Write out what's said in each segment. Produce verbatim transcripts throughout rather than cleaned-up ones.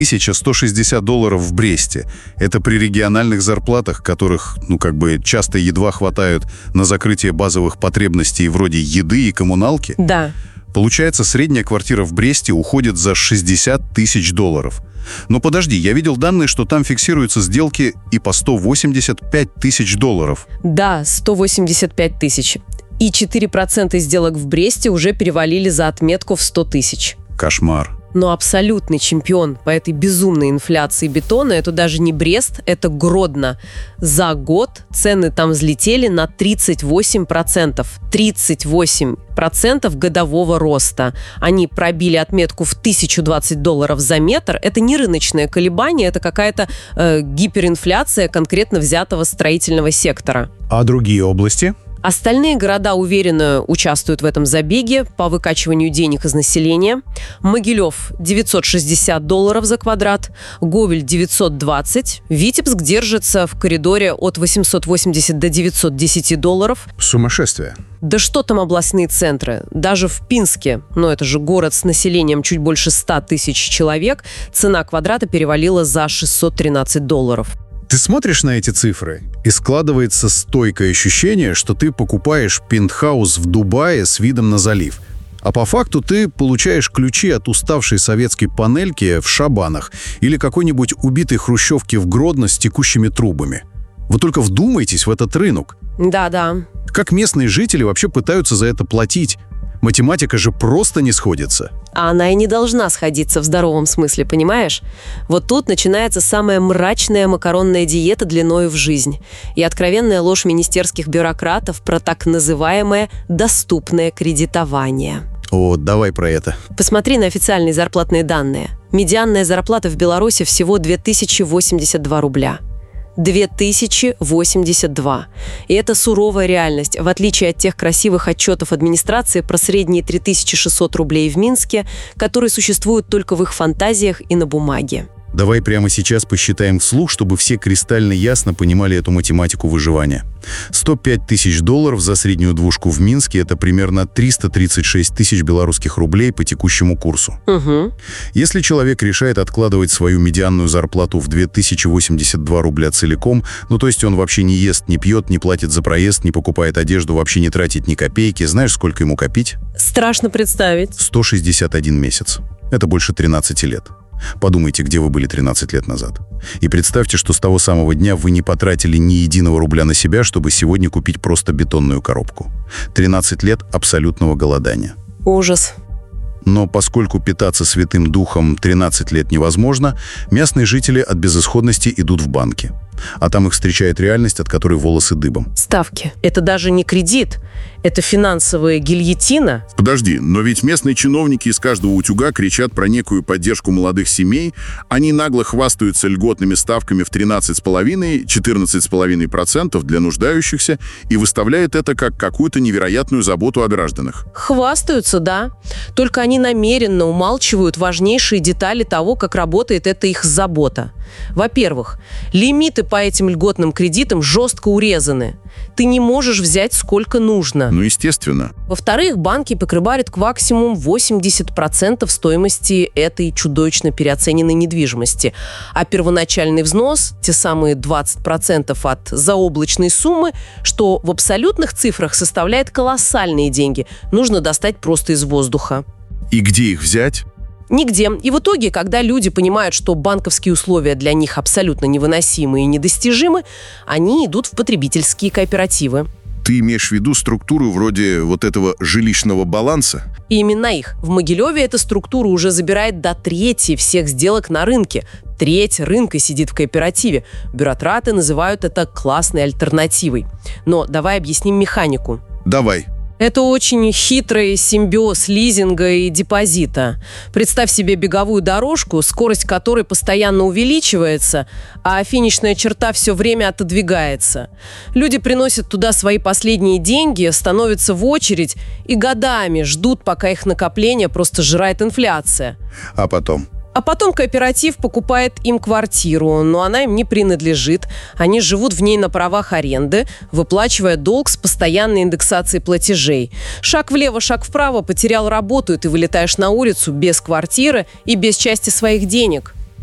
тысяча сто шестьдесят долларов в Бресте. Это при региональных зарплатах, которых, ну, как бы, часто едва хватают на закрытие базовых потребностей вроде еды и коммуналки. Да. Получается, средняя квартира в Бресте уходит за шестьдесят тысяч долларов. Но подожди, я видел данные, что там фиксируются сделки и по сто восемьдесят пять тысяч долларов. Да, сто восемьдесят пять тысяч. И четыре процента сделок в Бресте уже перевалили за отметку в сто тысяч. Кошмар. Но абсолютный чемпион по этой безумной инфляции бетона – это даже не Брест, это Гродно. За год цены там взлетели на тридцать восемь процентов. тридцать восемь процентов годового роста. Они пробили отметку в тысячу двадцать долларов за метр. Это не рыночное колебание, это какая-то э, гиперинфляция конкретно взятого строительного сектора. А другие области? Остальные города уверенно участвуют в этом забеге по выкачиванию денег из населения. Могилев – девятьсот шестьдесят долларов за квадрат, Говель – девятьсот двадцать, Витебск держится в коридоре от восемьсот восемьдесят до девятьсот десять долларов. Сумасшествие. Да что там областные центры? Даже в Пинске, ну это же город с населением чуть больше ста тысяч человек, цена квадрата перевалила за шестьсот тринадцать долларов. Ты смотришь на эти цифры, и складывается стойкое ощущение, что ты покупаешь пентхаус в Дубае с видом на залив. А по факту ты получаешь ключи от уставшей советской панельки в Шабанах или какой-нибудь убитой хрущевки в Гродно с текущими трубами. Вы только вдумайтесь в этот рынок. Да-да. Как местные жители вообще пытаются за это платить? Математика же просто не сходится. А она и не должна сходиться в здоровом смысле, понимаешь? Вот тут начинается самая мрачная макаронная диета длиною в жизнь и откровенная ложь министерских бюрократов про так называемое «доступное кредитование». О, давай про это. Посмотри на официальные зарплатные данные. Медианная зарплата в Беларуси всего две тысячи восемьдесят два рубля. две тысячи восемьдесят два. И это суровая реальность, в отличие от тех красивых отчетов администрации про средние три тысячи шестьсот рублей в Минске, которые существуют только в их фантазиях и на бумаге. Давай прямо сейчас посчитаем вслух, чтобы все кристально ясно понимали эту математику выживания. сто пять тысяч долларов за среднюю двушку в Минске – это примерно триста тридцать шесть тысяч белорусских рублей по текущему курсу. Угу. Если человек решает откладывать свою медианную зарплату в две тысячи восемьдесят два рубля целиком, ну то есть он вообще не ест, не пьет, не платит за проезд, не покупает одежду, вообще не тратит ни копейки, знаешь, сколько ему копить? Страшно представить. сто шестьдесят один месяц. Это больше тринадцати лет. Подумайте, где вы были тринадцать лет назад. И представьте, что с того самого дня вы не потратили ни единого рубля на себя, чтобы сегодня купить просто бетонную коробку. тринадцать лет абсолютного голодания. Ужас. Но поскольку питаться Святым Духом тринадцать лет невозможно, местные жители от безысходности идут в банки. А там их встречает реальность, от которой волосы дыбом. Ставки. Это даже не кредит, это финансовая гильотина. Подожди, но ведь местные чиновники из каждого утюга кричат про некую поддержку молодых семей. Они нагло хвастаются льготными ставками в тринадцать целых пять десятых — четырнадцать целых пять десятых процентов для нуждающихся и выставляют это как какую-то невероятную заботу о гражданах. Хвастаются, да. Только они намеренно умалчивают важнейшие детали того, как работает эта их забота. Во-первых, лимиты по этим льготным кредитам жестко урезаны. Ты не можешь взять сколько нужно. Ну, естественно. Во-вторых, банки покрывают к максимум восемьдесят процентов стоимости этой чудовищно переоцененной недвижимости. А первоначальный взнос, те самые двадцать процентов от заоблачной суммы, что в абсолютных цифрах составляет колоссальные деньги, нужно достать просто из воздуха. И где их взять? Нигде. И в итоге, когда люди понимают, что банковские условия для них абсолютно невыносимы и недостижимы, они идут в потребительские кооперативы. Ты имеешь в виду структуру вроде вот этого жилищного баланса? И именно их. В Могилеве эта структура уже забирает до трети всех сделок на рынке. Треть рынка сидит в кооперативе. Бюрократы называют это классной альтернативой. Но давай объясним механику. Давай. Это очень хитрый симбиоз лизинга и депозита. Представь себе беговую дорожку, скорость которой постоянно увеличивается, а финишная черта все время отодвигается. Люди приносят туда свои последние деньги, становятся в очередь и годами ждут, пока их накопление просто сжирает инфляция. А потом? А потом кооператив покупает им квартиру, но она им не принадлежит. Они живут в ней на правах аренды, выплачивая долг с постоянной индексацией платежей. Шаг влево, шаг вправо, потерял работу, и ты вылетаешь на улицу без квартиры и без части своих денег.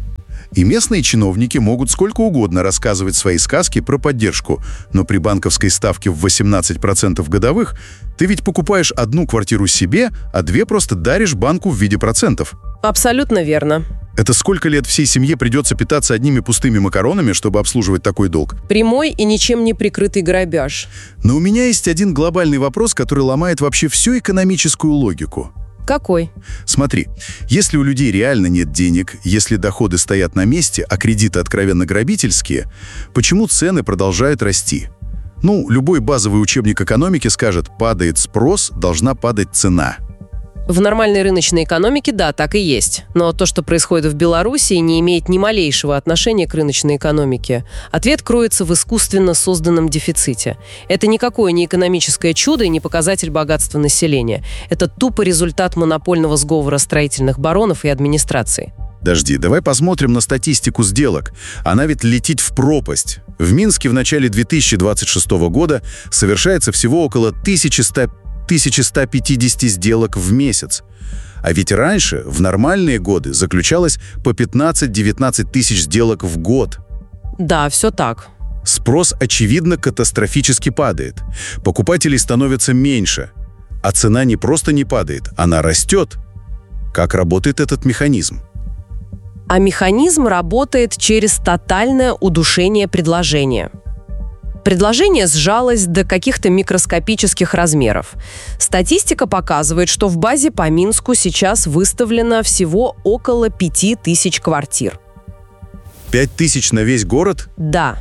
И местные чиновники могут сколько угодно рассказывать свои сказки про поддержку, но при банковской ставке в восемнадцать процентов годовых ты ведь покупаешь одну квартиру себе, а две просто даришь банку в виде процентов. Абсолютно верно. Это сколько лет всей семье придется питаться одними пустыми макаронами, чтобы обслуживать такой долг? Прямой и ничем не прикрытый грабеж. Но у меня есть один глобальный вопрос, который ломает вообще всю экономическую логику. Какой? Смотри, если у людей реально нет денег, если доходы стоят на месте, а кредиты откровенно грабительские, почему цены продолжают расти? Ну, любой базовый учебник экономики скажет, падает спрос, должна падать цена. В нормальной рыночной экономике, да, так и есть. Но то, что происходит в Беларуси, не имеет ни малейшего отношения к рыночной экономике. Ответ кроется в искусственно созданном дефиците. Это никакое не экономическое чудо и не показатель богатства населения. Это тупо результат монопольного сговора строительных баронов и администрации. Подожди, давай посмотрим на статистику сделок. Она ведь летит в пропасть. В Минске в начале две тысячи двадцать шестого года совершается всего около тысячи ста пятидесяти сделок в месяц. А ведь раньше, в нормальные годы, заключалось по пятнадцать-девятнадцать тысяч сделок в год. Да, все так. Спрос, очевидно, катастрофически падает. Покупателей становится меньше. А цена не просто не падает, она растет. Как работает этот механизм? А механизм работает через тотальное удушение предложения. Предложение сжалось до каких-то микроскопических размеров. Статистика показывает, что в базе по Минску сейчас выставлено всего около пяти тысяч квартир. Пять тысяч на весь город? Да.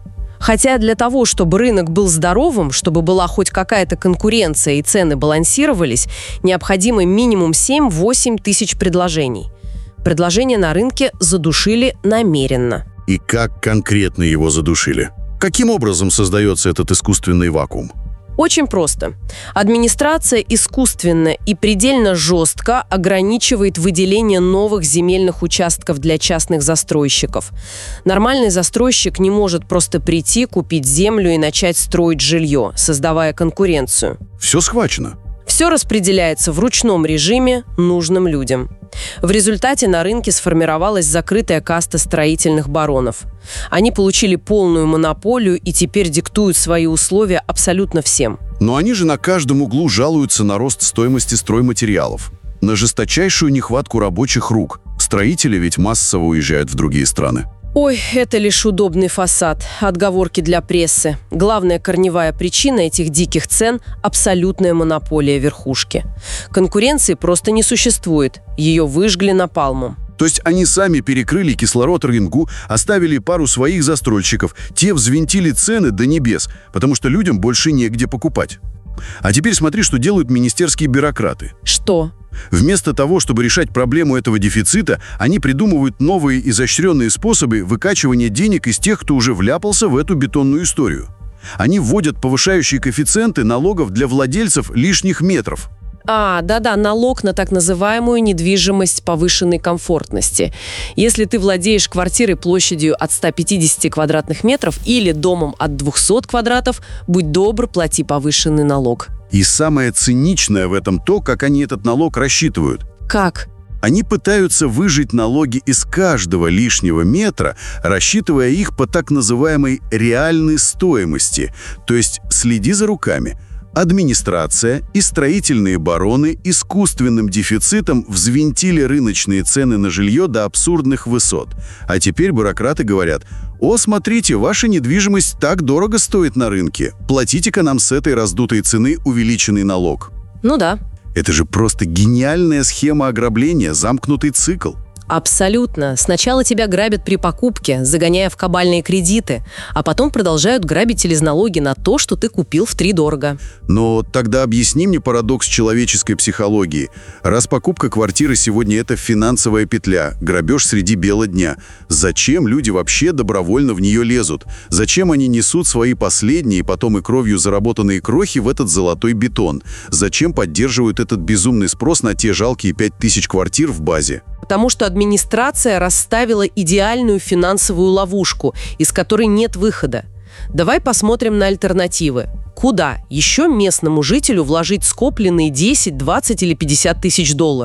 Хотя для того, чтобы рынок был здоровым, чтобы была хоть какая-то конкуренция и цены балансировались, необходимо минимум семь-восемь тысяч предложений. Предложения на рынке задушили намеренно. И как конкретно его задушили? Каким образом создается этот искусственный вакуум? Очень просто. Администрация искусственно и предельно жестко ограничивает выделение новых земельных участков для частных застройщиков. Нормальный застройщик не может просто прийти, купить землю и начать строить жилье, создавая конкуренцию. Все схвачено. Все распределяется в ручном режиме нужным людям. В результате на рынке сформировалась закрытая каста строительных баронов. Они получили полную монополию и теперь диктуют свои условия абсолютно всем. Но они же на каждом углу жалуются на рост стоимости стройматериалов, на жесточайшую нехватку рабочих рук. Строители ведь массово уезжают в другие страны. Ой, это лишь удобный фасад, отговорки для прессы. Главная корневая причина этих диких цен – абсолютная монополия верхушки. Конкуренции просто не существует, ее выжгли напалмом. То есть они сами перекрыли кислород рынку, оставили пару своих застройщиков, те взвинтили цены до небес, потому что людям больше негде покупать. А теперь смотри, что делают министерские бюрократы. Что? Вместо того, чтобы решать проблему этого дефицита, они придумывают новые изощренные способы выкачивания денег из тех, кто уже вляпался в эту бетонную историю. Они вводят повышающие коэффициенты налогов для владельцев лишних метров. А, да-да, налог на так называемую недвижимость повышенной комфортности. Если ты владеешь квартирой площадью от ста пятидесяти квадратных метров или домом от двухсот квадратов, будь добр, плати повышенный налог. И самое циничное в этом то, как они этот налог рассчитывают. Как? Они пытаются выжать налоги из каждого лишнего метра, рассчитывая их по так называемой реальной стоимости, то есть следи за руками. Администрация и строительные бароны искусственным дефицитом взвинтили рыночные цены на жилье до абсурдных высот. А теперь бюрократы говорят: «О, смотрите, ваша недвижимость так дорого стоит на рынке. Платите-ка нам с этой раздутой цены увеличенный налог». Ну да. Это же просто гениальная схема ограбления, замкнутый цикл. Абсолютно. Сначала тебя грабят при покупке, загоняя в кабальные кредиты, а потом продолжают грабить через налоги на то, что ты купил втридорого. Но тогда объясни мне парадокс человеческой психологии. Раз покупка квартиры сегодня – это финансовая петля, грабеж среди бела дня, зачем люди вообще добровольно в нее лезут? Зачем они несут свои последние, потом и кровью заработанные крохи в этот золотой бетон? Зачем поддерживают этот безумный спрос на те жалкие пять тысяч квартир в базе? Потому что администрация расставила идеальную финансовую ловушку, из которой нет выхода. Давай посмотрим на альтернативы. Куда еще местному жителю вложить скопленные десять, двадцать или пятьдесят тысяч долларов?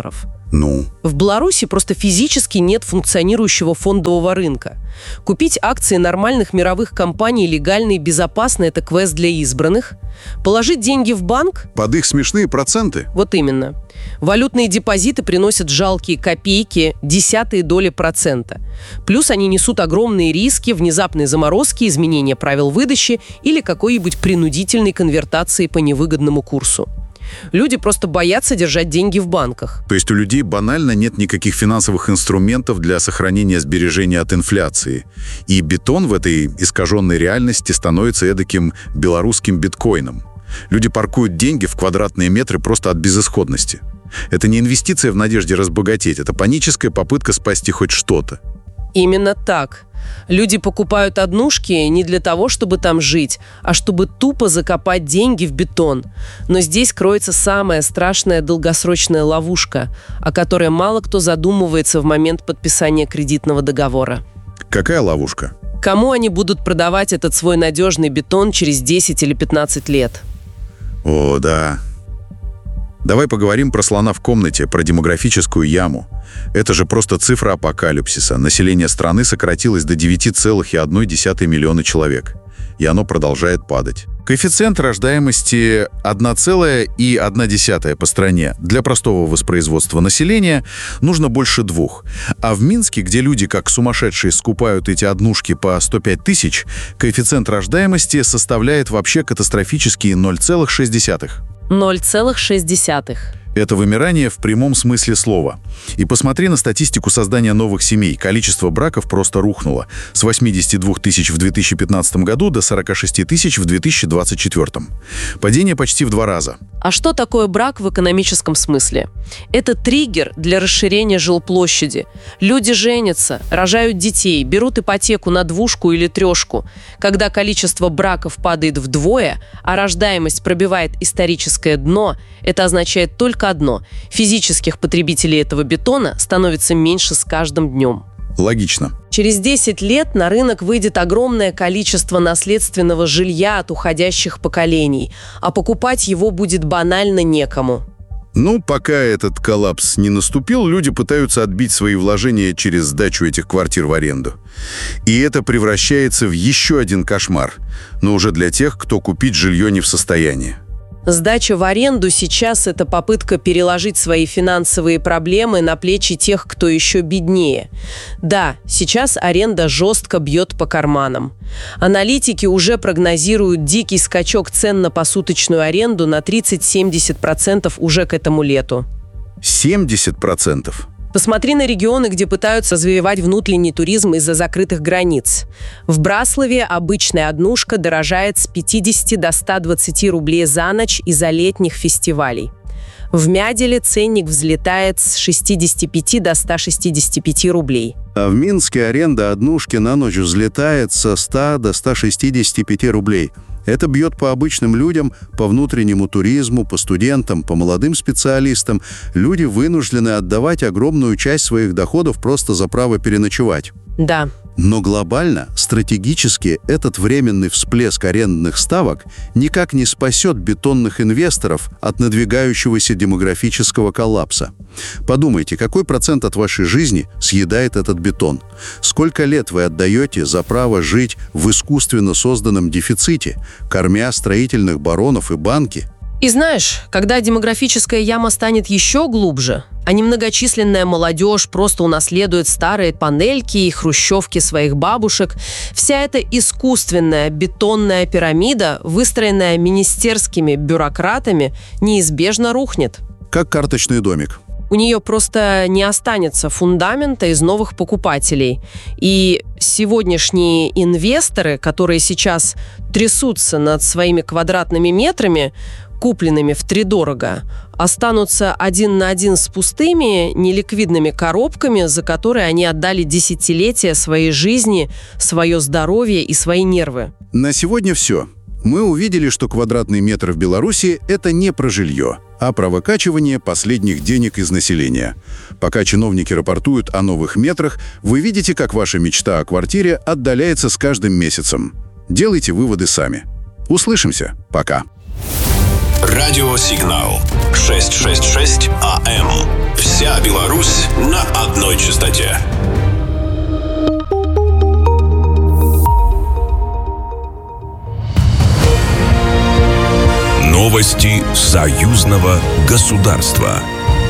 Ну? В Беларуси просто физически нет функционирующего фондового рынка. Купить акции нормальных мировых компаний легально и безопасно – это квест для избранных. Положить деньги в банк – Под их смешные проценты? вот именно. Валютные депозиты приносят жалкие копейки, десятые доли процента. Плюс они несут огромные риски внезапной заморозки, изменения правил выдачи или какой-нибудь принудительной конвертации по невыгодному курсу. Люди просто боятся держать деньги в банках. То есть у людей банально нет никаких финансовых инструментов для сохранения сбережения от инфляции. И бетон в этой искаженной реальности становится эдаким белорусским биткоином. Люди паркуют деньги в квадратные метры просто от безысходности. Это не инвестиция в надежде разбогатеть, это паническая попытка спасти хоть что-то. Именно так. Люди покупают однушки не для того, чтобы там жить, а чтобы тупо закопать деньги в бетон. Но здесь кроется самая страшная долгосрочная ловушка, о которой мало кто задумывается в момент подписания кредитного договора. Какая ловушка? Кому они будут продавать этот свой надежный бетон через десять или пятнадцать лет? О, да. Давай поговорим про слона в комнате, про демографическую яму. Это же просто цифра апокалипсиса. Население страны сократилось до девяти целых одной десятой миллиона человек. И оно продолжает падать. Коэффициент рождаемости одна целая одна десятая по стране. Для простого воспроизводства населения нужно больше двух. А в Минске, где люди как сумасшедшие скупают эти однушки по сто пять тысяч, коэффициент рождаемости составляет вообще катастрофические ноль целых шесть десятых. ноль целых шесть десятых. Это вымирание в прямом смысле слова. И посмотри на статистику создания новых семей. Количество браков просто рухнуло. С восьмидесяти двух тысяч в две тысячи пятнадцатом году до сорока шести тысяч в две тысячи двадцать четвёртом. Падение почти в два раза. А что такое брак в экономическом смысле? Это триггер для расширения жилплощади. Люди женятся, рожают детей, берут ипотеку на двушку или трешку. Когда количество браков падает вдвое, а рождаемость пробивает историческое дно, это означает только одно – физических потребителей этого бетона становится меньше с каждым днем. Логично. Через десять лет на рынок выйдет огромное количество наследственного жилья от уходящих поколений, а покупать его будет банально некому. Ну, пока этот коллапс не наступил, люди пытаются отбить свои вложения через сдачу этих квартир в аренду. И это превращается в еще один кошмар, но уже для тех, кто купить жилье не в состоянии. Сдача в аренду сейчас – это попытка переложить свои финансовые проблемы на плечи тех, кто еще беднее. Да, сейчас аренда жестко бьет по карманам. Аналитики уже прогнозируют дикий скачок цен на посуточную аренду на тридцать-семьдесят процентов уже к этому лету. семьдесят процентов? Посмотри на регионы, где пытаются развивать внутренний туризм из-за закрытых границ. В Браславе обычная однушка дорожает с пятидесяти до ста двадцати рублей за ночь из-за летних фестивалей. В Мяделе ценник взлетает с шестидесяти пяти до ста шестидесяти пяти рублей. А в Минске аренда однушки на ночь взлетает со ста до ста шестидесяти пяти рублей. Это бьет по обычным людям, по внутреннему туризму, по студентам, по молодым специалистам. Люди вынуждены отдавать огромную часть своих доходов просто за право переночевать. Да. Но глобально, стратегически, этот временный всплеск арендных ставок никак не спасет бетонных инвесторов от надвигающегося демографического коллапса. Подумайте, какой процент от вашей жизни съедает этот бетон? Сколько лет вы отдаете за право жить в искусственно созданном дефиците, кормя строительных баронов и банки? И знаешь, когда демографическая яма станет еще глубже, а немногочисленная молодежь просто унаследует старые панельки и хрущевки своих бабушек, вся эта искусственная бетонная пирамида, выстроенная министерскими бюрократами, неизбежно рухнет. Как карточный домик. У нее просто не останется фундамента из новых покупателей. И сегодняшние инвесторы, которые сейчас трясутся над своими квадратными метрами, купленными втридорого, останутся один на один с пустыми, неликвидными коробками, за которые они отдали десятилетия своей жизни, свое здоровье и свои нервы. На сегодня все. Мы увидели, что квадратный метр в Беларуси – это не про жилье, а про выкачивание последних денег из населения. Пока чиновники рапортуют о новых метрах, вы видите, как ваша мечта о квартире отдаляется с каждым месяцем. Делайте выводы сами. Услышимся. Пока. Радиосигнал шестьсот шестьдесят шесть АМ. Вся Беларусь на одной частоте. Новости союзного государства.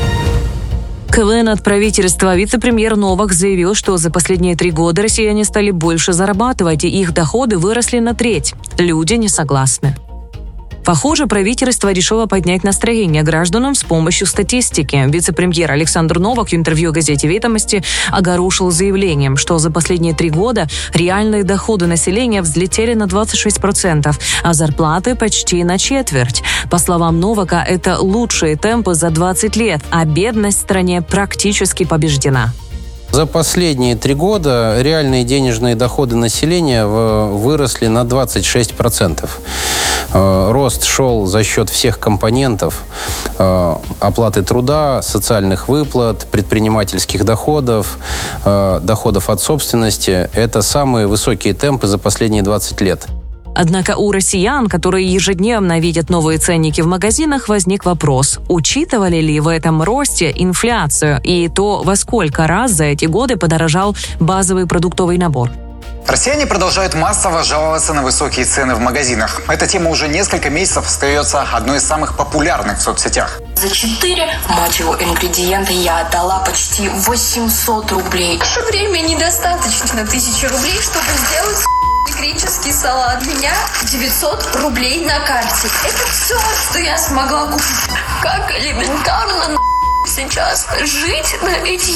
КВН от правительства. Вице-премьер Новак заявил, что за последние три года россияне стали больше зарабатывать, и их доходы выросли на треть. Люди не согласны. Похоже, правительство решило поднять настроение гражданам с помощью статистики. Вице-премьер Александр Новак в интервью газете «Ведомости» огорошил заявлением, что за последние три года реальные доходы населения взлетели на двадцать шесть процентов, а зарплаты почти на четверть. По словам Новака, это лучшие темпы за двадцать лет, а бедность в стране практически побеждена. За последние три года реальные денежные доходы населения выросли на двадцать шесть процентов. Рост шел за счет всех компонентов: оплаты труда, социальных выплат, предпринимательских доходов, доходов от собственности. Это самые высокие темпы за последние двадцать лет. Однако у россиян, которые ежедневно видят новые ценники в магазинах, возник вопрос: учитывали ли в этом росте инфляцию и то, во сколько раз за эти годы подорожал базовый продуктовый набор? Россияне продолжают массово жаловаться на высокие цены в магазинах. Эта тема уже несколько месяцев остается одной из самых популярных в соцсетях. За четыре, мать его, ингредиента я отдала почти восемьсот рублей. В наше время недостаточно тысячи рублей, чтобы сделать греческий салат. У меня девятьсот рублей на карте. Это все, что я смогла купить. Как элементарно сейчас жить на эти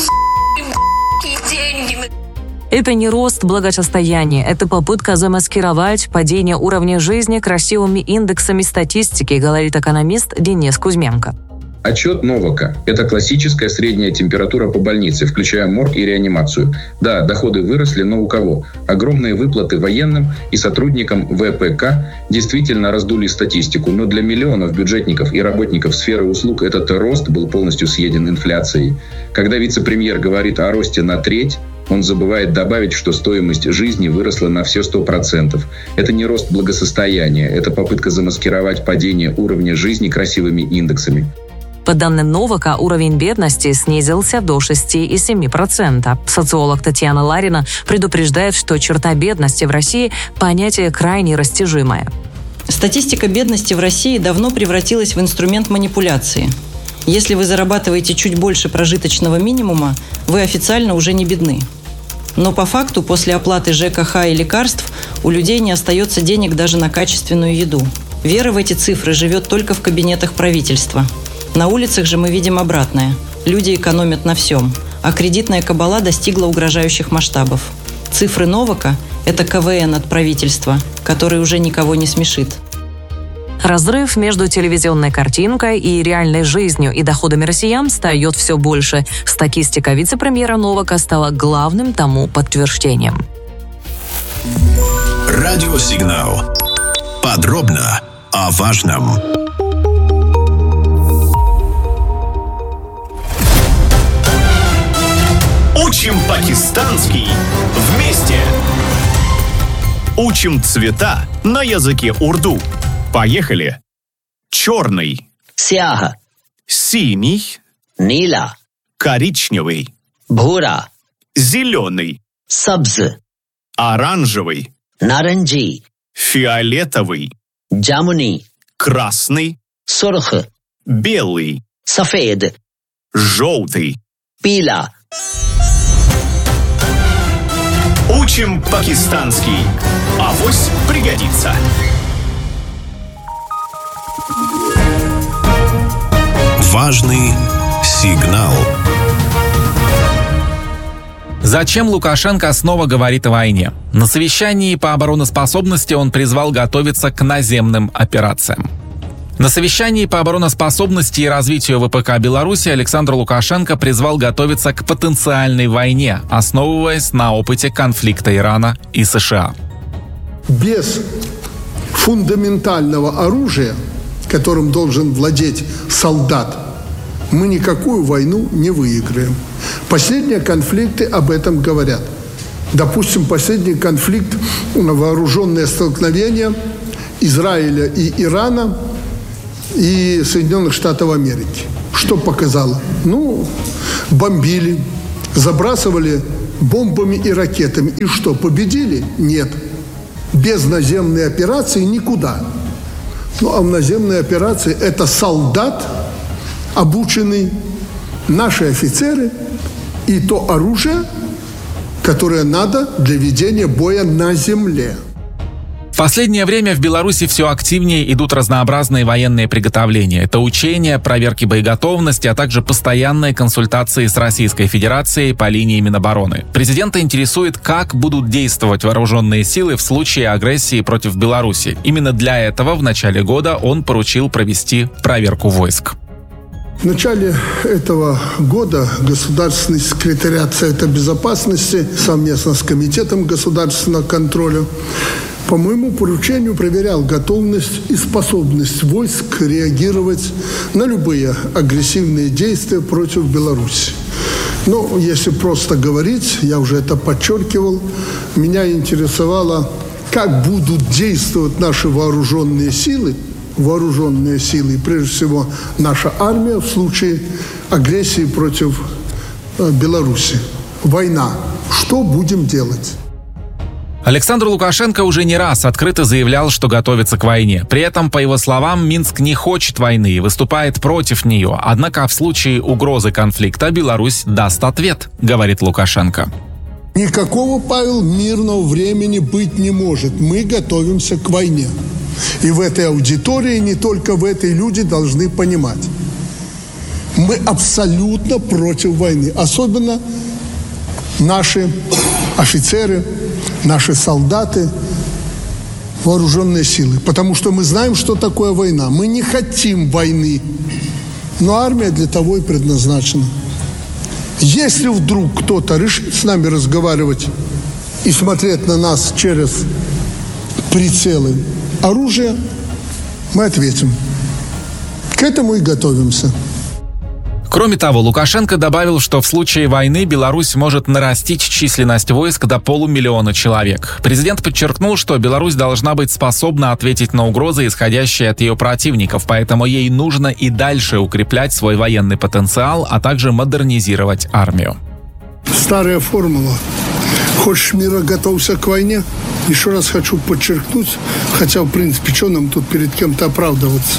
деньги. Это не рост благосостояния, это попытка замаскировать падение уровня жизни красивыми индексами статистики, говорит экономист Денис Кузьменко. Отчет Новака – это классическая средняя температура по больнице, включая морг и реанимацию. Да, доходы выросли, но у кого? Огромные выплаты военным и сотрудникам вэ пэ ка действительно раздули статистику, но для миллионов бюджетников и работников сферы услуг этот рост был полностью съеден инфляцией. Когда вице-премьер говорит о росте на треть, он забывает добавить, что стоимость жизни выросла на все сто процентов. Это не рост благосостояния, это попытка замаскировать падение уровня жизни красивыми индексами. По данным Новака, уровень бедности снизился до шесть целых семь десятых процента. Социолог Татьяна Ларина предупреждает, что черта бедности в России – понятие крайне растяжимое. Статистика бедности в России давно превратилась в инструмент манипуляции. Если вы зарабатываете чуть больше прожиточного минимума, вы официально уже не бедны. Но по факту после оплаты жэ ка ха и лекарств у людей не остается денег даже на качественную еду. Вера в эти цифры живет только в кабинетах правительства. На улицах же мы видим обратное. Люди экономят на всем, а кредитная кабала достигла угрожающих масштабов. Цифры Новака – это ка вэ эн от правительства, который уже никого не смешит. Разрыв между телевизионной картинкой и реальной жизнью и доходами россиян встает все больше. Статистика вице-премьера Новака стала главным тому подтверждением. Радиосигнал. Подробно о важном. Учим пакистанский вместе. Учим цвета на языке урду. Поехали. Черный. Сяха. Синий. Нила. Коричневый. Бхура. Зеленый. Сабз. Оранжевый. Наранджи. Фиолетовый. Джамуни. Красный. Сурх. Белый. Сафед. Желтый. Пила. Учим пакистанский. Авось пригодится. Важный сигнал. Зачем Лукашенко снова говорит о войне? На совещании по обороноспособности он призвал готовиться к наземным операциям. На совещании по обороноспособности и развитию вэ пэ ка Беларуси Александр Лукашенко призвал готовиться к потенциальной войне, основываясь на опыте конфликта Ирана и США. Без фундаментального оружия, которым должен владеть солдат, мы никакую войну не выиграем. Последние конфликты об этом говорят. Допустим, последний конфликт, вооруженное столкновение Израиля и Ирана и Соединенных Штатов Америки. Что показало? Ну, бомбили, забрасывали бомбами и ракетами. И что, победили? Нет. Без наземной операции никуда. Ну, а в наземной операции это солдат, обученный, наши офицеры и то оружие, которое надо для ведения боя на земле. В последнее время в Беларуси все активнее идут разнообразные военные приготовления. Это учения, проверки боеготовности, а также постоянные консультации с Российской Федерацией по линии Минобороны. Президента интересует, как будут действовать вооруженные силы в случае агрессии против Беларуси. Именно для этого в начале года он поручил провести проверку войск. В начале этого года Государственный секретариат Совета Безопасности совместно с Комитетом государственного контроля по моему поручению проверял готовность и способность войск реагировать на любые агрессивные действия против Беларуси. Но если просто говорить, я уже это подчеркивал, меня интересовало, как будут действовать наши вооруженные силы, вооруженные силы, и прежде всего наша армия в случае агрессии против э, Беларуси. Война. Что будем делать? Александр Лукашенко уже не раз открыто заявлял, что готовится к войне. При этом, по его словам, Минск не хочет войны и выступает против нее. Однако в случае угрозы конфликта Беларусь даст ответ, говорит Лукашенко. Никакого, Павел, мирного времени быть не может. Мы готовимся к войне. И в этой аудитории, не только в этой, люди должны понимать. Мы абсолютно против войны. Особенно наши офицеры, наши солдаты, вооруженные силы. Потому что мы знаем, что такое война. Мы не хотим войны. Но армия для того и предназначена. Если вдруг кто-то решит с нами разговаривать и смотреть на нас через прицелы оружия, мы ответим. К этому и готовимся. Кроме того, Лукашенко добавил, что в случае войны Беларусь может нарастить численность войск до полумиллиона человек. Президент подчеркнул, что Беларусь должна быть способна ответить на угрозы, исходящие от ее противников, поэтому ей нужно и дальше укреплять свой военный потенциал, а также модернизировать армию. Старая формула. Хочешь мира, готовься к войне. Еще раз хочу подчеркнуть, хотя, в принципе, что нам тут перед кем-то оправдываться?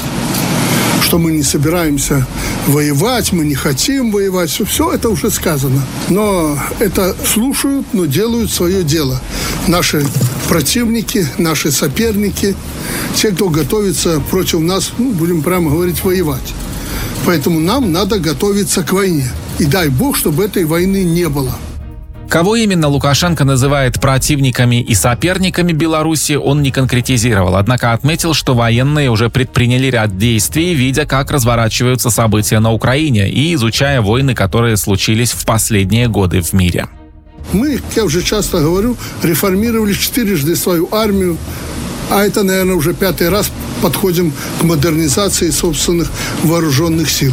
Что мы не собираемся воевать, мы не хотим воевать. Все, все это уже сказано. Но это слушают, но делают свое дело. Наши противники, наши соперники, те, кто готовится против нас, ну, будем прямо говорить, воевать. Поэтому нам надо готовиться к войне. И дай Бог, чтобы этой войны не было. Кого именно Лукашенко называет противниками и соперниками Беларуси, он не конкретизировал, однако отметил, что военные уже предприняли ряд действий, видя, как разворачиваются события на Украине и изучая войны, которые случились в последние годы в мире. Мы, как я уже часто говорю, реформировали четырежды свою армию, а это, наверное, уже пятый раз подходим к модернизации собственных вооруженных сил.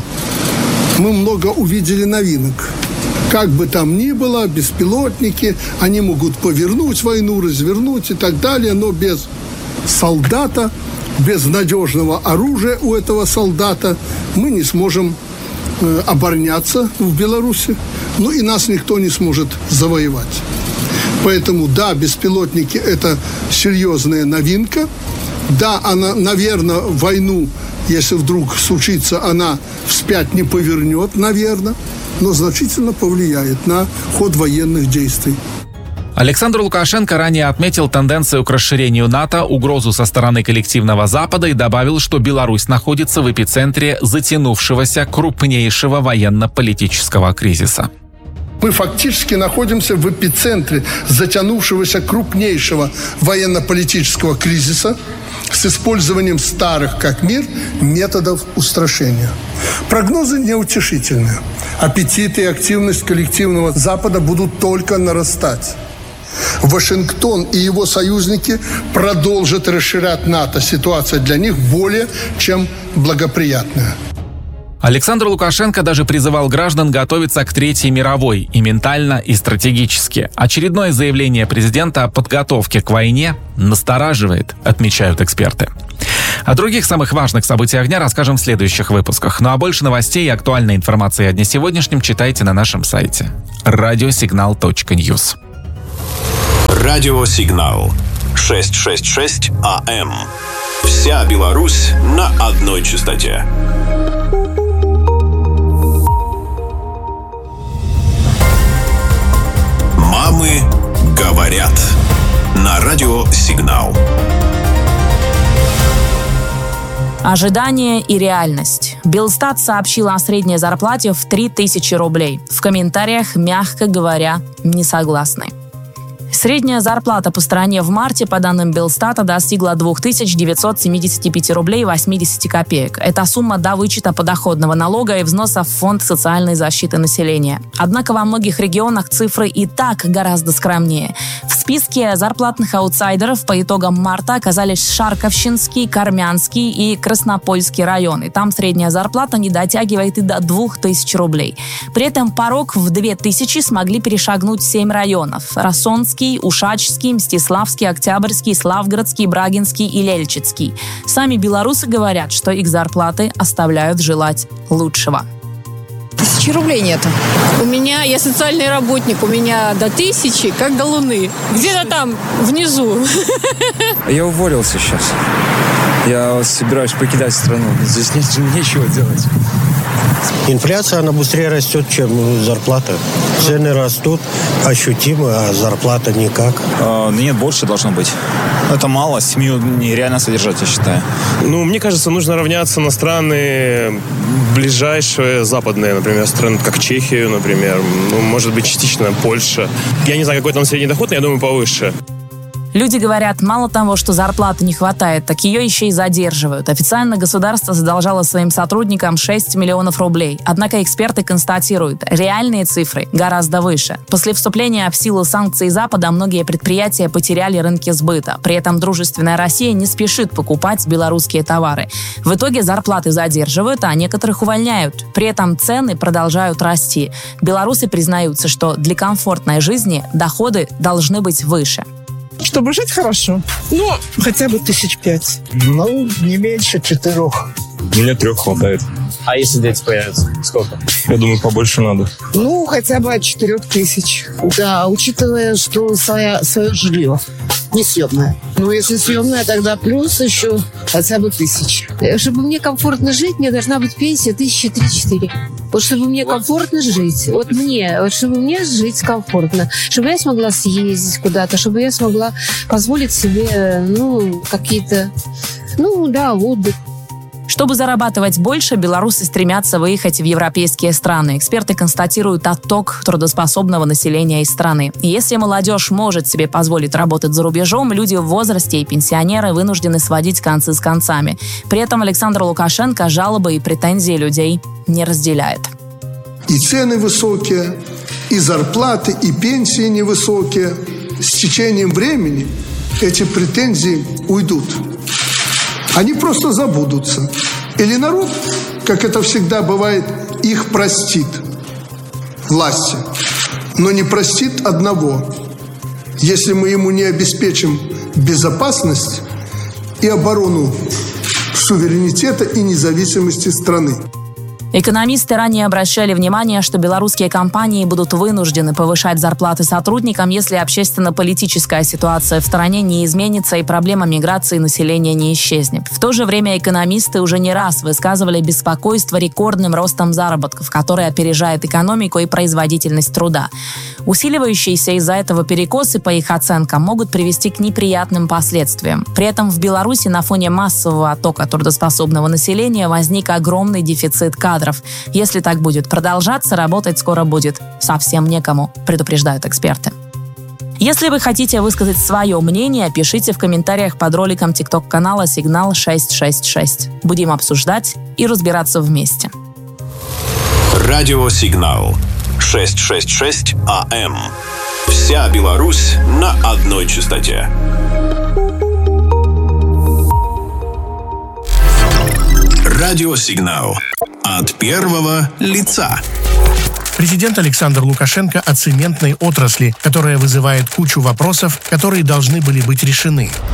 Мы много увидели новинок. Как бы там ни было, беспилотники, они могут повернуть войну, развернуть и так далее, но без солдата, без надежного оружия у этого солдата мы не сможем э, обороняться в Беларуси, ну и нас никто не сможет завоевать. Поэтому, да, беспилотники – это серьезная новинка. Да, она, наверное, войну, если вдруг случится, она вспять не повернет, наверное, но значительно повлияет на ход военных действий. Александр Лукашенко ранее отметил тенденцию к расширению НАТО, угрозу со стороны коллективного Запада и добавил, что Беларусь находится в эпицентре затянувшегося крупнейшего военно-политического кризиса. Мы фактически находимся в эпицентре затянувшегося крупнейшего военно-политического кризиса с использованием старых, как мир, методов устрашения. Прогнозы неутешительные. Аппетиты и активность коллективного Запада будут только нарастать. Вашингтон и его союзники продолжат расширять НАТО. Ситуация для них более чем благоприятная. Александр Лукашенко даже призывал граждан готовиться к Третьей мировой и ментально, и стратегически. Очередное заявление президента о подготовке к войне настораживает, отмечают эксперты. О других самых важных событиях дня расскажем в следующих выпусках. Ну а больше новостей и актуальной информации о дне сегодняшнем читайте на нашем сайте радиосигнал точка ньюс. Радиосигнал шестьсот шестьдесят шесть АМ. Вся Беларусь на одной частоте. Мамы говорят. На радиосигнал. Ожидание и реальность. Белстат сообщила о средней зарплате в три тысячи рублей. В комментариях, мягко говоря, не согласны. Средняя зарплата по стране в марте, по данным Белстата, достигла две тысячи девятьсот семьдесят пять рублей восемьдесят копеек. Это сумма до вычета подоходного налога и взноса в Фонд социальной защиты населения. Однако во многих регионах цифры и так гораздо скромнее. В списке зарплатных аутсайдеров по итогам марта оказались Шарковщинский, Кармянский и Краснопольский районы. Там средняя зарплата не дотягивает и до двух тысяч рублей. При этом порог в две тысячи смогли перешагнуть семь районов. Рассонский, Ушачский, Мстиславский, Октябрьский, Славгородский, Брагинский и Лельчицкий. Сами белорусы говорят, что их зарплаты оставляют желать лучшего. Тысячи рублей нету. У меня, я социальный работник, у меня до тысячи, как до луны. Где-то там, внизу. Я уволился сейчас. Я собираюсь покидать страну. Здесь нет, нечего делать. Инфляция, она быстрее растет, чем зарплата. Цены растут ощутимо, а зарплата никак. А, нет, больше должно быть. Это мало, семью нереально содержать, я считаю. Ну, мне кажется, нужно равняться на страны ближайшие, западные, например, страны, как Чехию, например. Ну, может быть, частично Польша. Я не знаю, какой там средний доход, но я думаю, повыше. Люди говорят, мало того, что зарплаты не хватает, так ее еще и задерживают. Официально государство задолжало своим сотрудникам шесть миллионов рублей. Однако эксперты констатируют, реальные цифры гораздо выше. После вступления в силу санкций Запада многие предприятия потеряли рынки сбыта. При этом дружественная Россия не спешит покупать белорусские товары. В итоге зарплаты задерживают, а некоторых увольняют. При этом цены продолжают расти. Белорусы признаются, что для комфортной жизни доходы должны быть выше. Чтобы жить хорошо, ну, хотя бы тысяч пять. Ну, не меньше четырех. Мне трех хватает. А если дети появятся? Сколько? Я думаю, побольше надо. Ну, хотя бы от четырех тысяч. Да, учитывая, что своя, свое жилье несъемное. Ну, если съемное, тогда плюс еще хотя бы тысяч. Чтобы мне комфортно жить, мне должна быть пенсия тысячи три-четыре. Вот чтобы мне комфортно жить. Вот мне, вот чтобы мне жить комфортно. Чтобы я смогла съездить куда-то, чтобы я смогла позволить себе, ну, какие-то, ну, да, отдых. Чтобы зарабатывать больше, белорусы стремятся выехать в европейские страны. Эксперты констатируют отток трудоспособного населения из страны. И если молодежь может себе позволить работать за рубежом, люди в возрасте и пенсионеры вынуждены сводить концы с концами. При этом Александр Лукашенко жалобы и претензии людей не разделяет. И цены высокие, и зарплаты, и пенсии невысокие. С течением времени эти претензии уйдут. Они просто забудутся. Или народ, как это всегда бывает, их простит. Власти. Но не простит одного. Если мы ему не обеспечим безопасность и оборону суверенитета и независимости страны. Экономисты ранее обращали внимание, что белорусские компании будут вынуждены повышать зарплаты сотрудникам, если общественно-политическая ситуация в стране не изменится и проблема миграции населения не исчезнет. В то же время экономисты уже не раз высказывали беспокойство рекордным ростом заработков, который опережает экономику и производительность труда. Усиливающиеся из-за этого перекосы, по их оценкам, могут привести к неприятным последствиям. При этом в Беларуси на фоне массового оттока трудоспособного населения возник огромный дефицит кадров. Если так будет продолжаться, работать скоро будет совсем некому, предупреждают эксперты. Если вы хотите высказать свое мнение, пишите в комментариях под роликом тикток-канала «Сигнал шестьсот шестьдесят шесть». Будем обсуждать и разбираться вместе. Радиосигнал шестьсот шестьдесят шесть АМ. Вся Беларусь на одной частоте. Радиосигнал от первого лица. Президент Александр Лукашенко о цементной отрасли, которая вызывает кучу вопросов, которые должны были быть решены.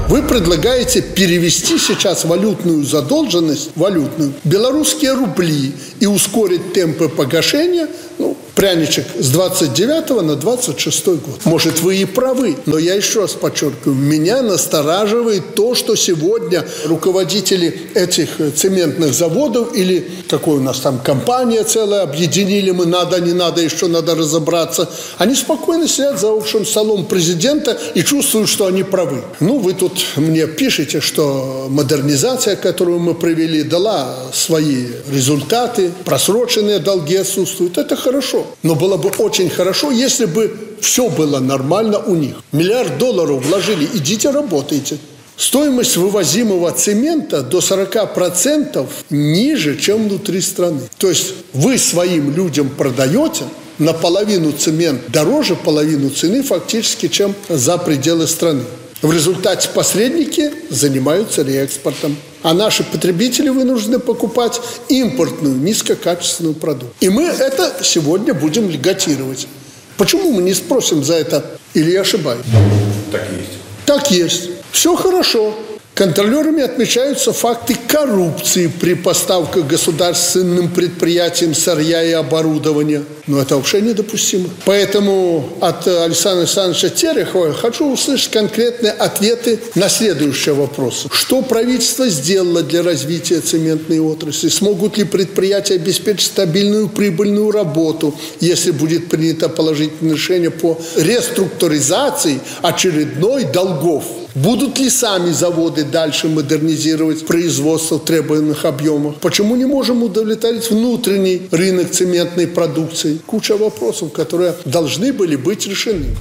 Вы предлагаете перевести сейчас валютную задолженность, валютную, белорусские рубли и ускорить темпы погашения, ну, пряничек с двадцать девятого на двадцать шестой год. Может, вы и правы, но я еще раз подчеркиваю, меня настораживает то, что сегодня руководители этих цементных заводов или какой у нас там компания целая, объединили мы, надо, не надо, еще надо разобраться, они спокойно сидят за общим столом президента и чувствуют, что они правы. Ну, вы тут мне пишете, что модернизация, которую мы провели, дала свои результаты, просроченные долги отсутствуют. Это хорошо. Но было бы очень хорошо, если бы все было нормально у них. Миллиард долларов вложили, идите работайте. Стоимость вывозимого цемента до сорок процентов ниже, чем внутри страны. То есть вы своим людям продаете наполовину цемент дороже половину цены фактически, чем за пределы страны. В результате посредники занимаются реэкспортом, а наши потребители вынуждены покупать импортную, низкокачественную продукцию. И мы это сегодня будем льготировать. Почему мы не спросим за это? Или я ошибаюсь? Так есть. Так есть. Все хорошо. Контролерами отмечаются факты коррупции при поставках государственным предприятиям сырья и оборудования. Но это вообще недопустимо. Поэтому от Александра Александровича Терехова я хочу услышать конкретные ответы на следующие вопросы. Что правительство сделало для развития цементной отрасли? Смогут ли предприятия обеспечить стабильную прибыльную работу, если будет принято положительное решение по реструктуризации очередной долгов? Будут ли сами заводы дальше модернизировать производство в требуемых объемах? Почему не можем удовлетворить внутренний рынок цементной продукции? Куча вопросов, которые должны были быть решены.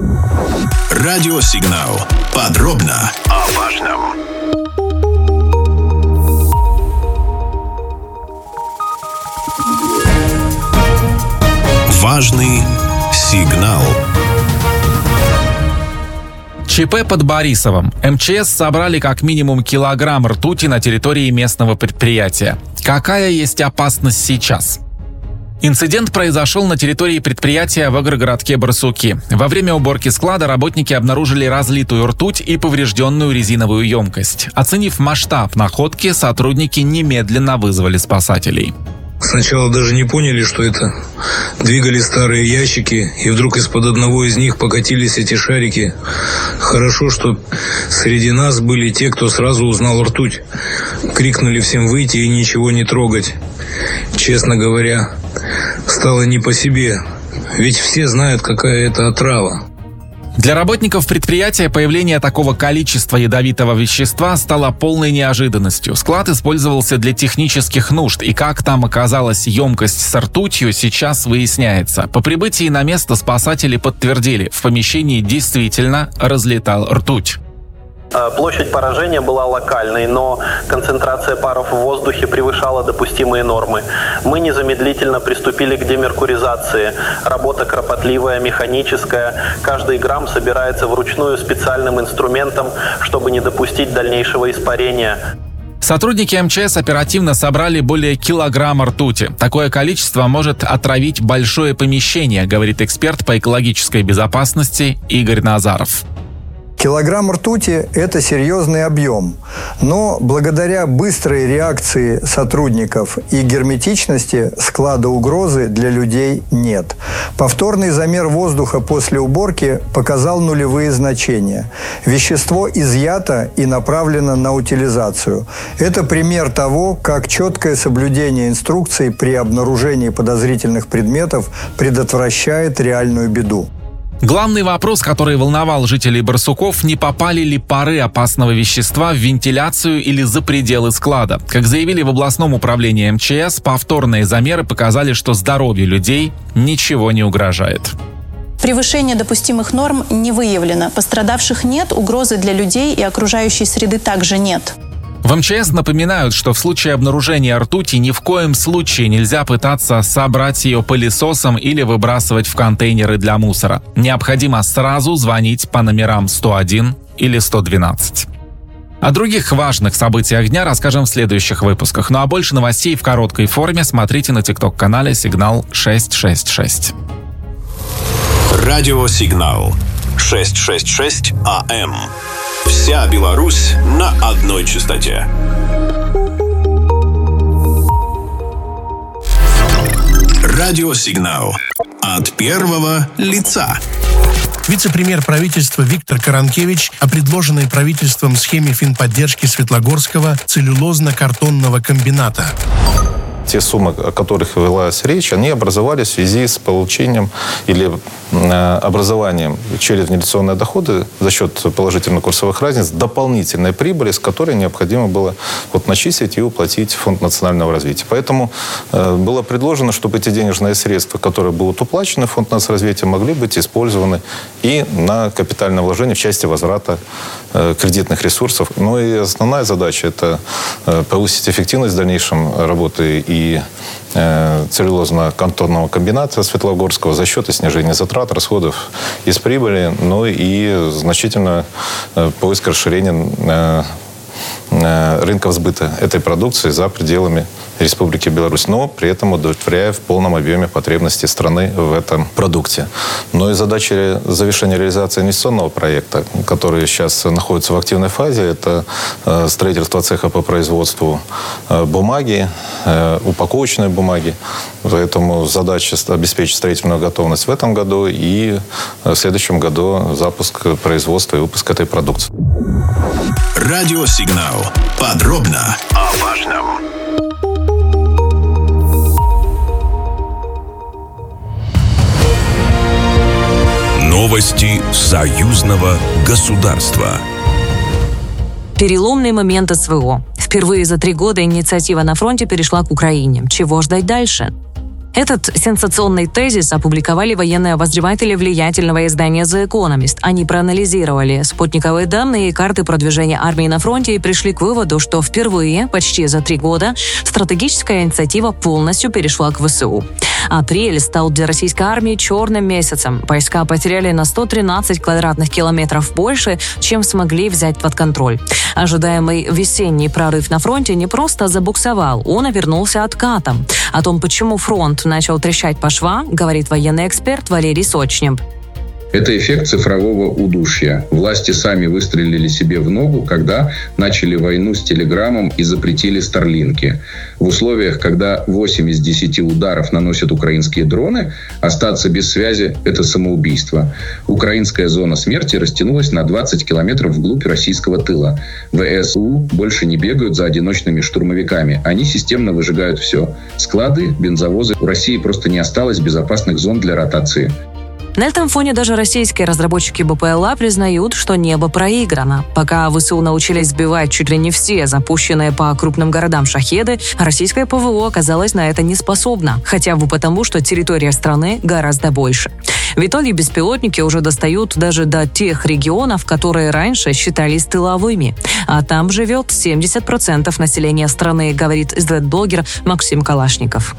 Радиосигнал. Подробно о важном. Важный сигнал. ЧП под Борисовым. МЧС собрали как минимум килограмм ртути на территории местного предприятия. Какая есть опасность сейчас? Инцидент произошел на территории предприятия в агрогородке Барсуки. Во время уборки склада работники обнаружили разлитую ртуть и поврежденную резиновую емкость. Оценив масштаб находки, сотрудники немедленно вызвали спасателей. Сначала даже не поняли, что это. Двигали старые ящики, и вдруг из-под одного из них покатились эти шарики. Хорошо, что среди нас были те, кто сразу узнал ртуть. Крикнули всем выйти и ничего не трогать. Честно говоря, стало не по себе. Ведь все знают, какая это отрава. Для работников предприятия появление такого количества ядовитого вещества стало полной неожиданностью. Склад использовался для технических нужд, и как там оказалась емкость с ртутью, сейчас выясняется. По прибытии на место спасатели подтвердили, в помещении действительно разлетал ртуть. Площадь поражения была локальной, но концентрация паров в воздухе превышала допустимые нормы. Мы незамедлительно приступили к демеркуризации. Работа кропотливая, механическая. Каждый грамм собирается вручную специальным инструментом, чтобы не допустить дальнейшего испарения. Сотрудники МЧС оперативно собрали более килограмма ртути. Такое количество может отравить большое помещение, говорит эксперт по экологической безопасности Игорь Назаров. Килограмм ртути – это серьезный объем, но благодаря быстрой реакции сотрудников и герметичности склада угрозы для людей нет. Повторный замер воздуха после уборки показал нулевые значения. Вещество изъято и направлено на утилизацию. Это пример того, как четкое соблюдение инструкций при обнаружении подозрительных предметов предотвращает реальную беду. Главный вопрос, который волновал жителей Барсуков, не попали ли пары опасного вещества в вентиляцию или за пределы склада. Как заявили в областном управлении МЧС, повторные замеры показали, что здоровью людей ничего не угрожает. Превышение допустимых норм не выявлено. Пострадавших нет, угрозы для людей и окружающей среды также нет. В МЧС напоминают, что в случае обнаружения ртути ни в коем случае нельзя пытаться собрать ее пылесосом или выбрасывать в контейнеры для мусора. Необходимо сразу звонить по номерам сто один или сто двенадцать. О других важных событиях дня расскажем в следующих выпусках. Ну а больше новостей в короткой форме смотрите на тикток-канале «Сигнал шестьсот шестьдесят шесть». Радиосигнал шестьсот шестьдесят шесть АМ. Вся Беларусь на одной частоте. Радиосигнал от первого лица. Вице-премьер правительства Виктор Каранкевич о предложенной правительством схеме финподдержки Светлогорского целлюлозно-картонного комбината. Те суммы, о которых велась речь, они образовались в связи с получением или э, образованием через внедренные доходы за счет положительных курсовых разниц дополнительной прибыли, с которой необходимо было вот, начислить и уплатить в Фонд национального развития. Поэтому э, было предложено, чтобы эти денежные средства, которые будут уплачены в Фонд нацразвития, могли быть использованы и на капитальное вложение в части возврата э, кредитных ресурсов. Ну и основная задача – это э, повысить эффективность в дальнейшем работы и и э, целлюлозно-картонного комбината Светлогорского за счет снижения затрат, расходов из прибыли, ну и значительно э, поиск расширения э, э, рынков сбыта этой продукции за пределами Республики Беларусь, но при этом удовлетворяя в полном объеме потребности страны в этом продукте. Но и задача завершения реализации инвестиционного проекта, который сейчас находится в активной фазе, это э, строительство цеха по производству э, бумаги, э, упаковочной бумаги. Поэтому задача обеспечить строительную готовность в этом году и в следующем году запуск производства и выпуск этой продукции. Радиосигнал. Подробно о важном. Новости союзного государства. Переломный момент СВО. Впервые за три года инициатива на фронте перешла к Украине. Чего ждать дальше? Этот сенсационный тезис опубликовали военные обозреватели влиятельного издания The Economist. Они проанализировали спутниковые данные и карты продвижения армии на фронте и пришли к выводу, что впервые, почти за три года, стратегическая инициатива полностью перешла к ВСУ. Апрель стал для российской армии черным месяцем. Войска потеряли на сто тринадцать квадратных километров больше, чем смогли взять под контроль. Ожидаемый весенний прорыв на фронте не просто забуксовал, он обернулся откатом. О том, почему фронт начал трещать по швам, говорит военный эксперт Валерий Сочнев. Это эффект цифрового удушья. Власти сами выстрелили себе в ногу, когда начали войну с Телеграмом и запретили старлинки. В условиях, когда восемь из десяти ударов наносят украинские дроны, остаться без связи – это самоубийство. Украинская зона смерти растянулась на двадцать километров вглубь российского тыла. ВСУ больше не бегают за одиночными штурмовиками. Они системно выжигают все. Склады, бензовозы. У России просто не осталось безопасных зон для ротации. На этом фоне даже российские разработчики БПЛА признают, что небо проиграно. Пока ВСУ научились сбивать чуть ли не все запущенные по крупным городам шахеды, российское ПВО оказалось на это не способно, хотя бы потому, что территория страны гораздо больше. В итоге беспилотники уже достают даже до тех регионов, которые раньше считались тыловыми. А там живет семьдесят процентов населения страны, говорит израиль-блогер Максим Калашников.